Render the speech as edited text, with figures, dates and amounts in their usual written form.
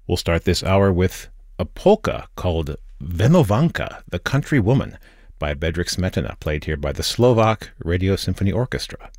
We'll start this hour with a polka called Węmowanka, the Country Woman, by Bedřich Smetana, played here by the Slovak Radio Symphony Orchestra.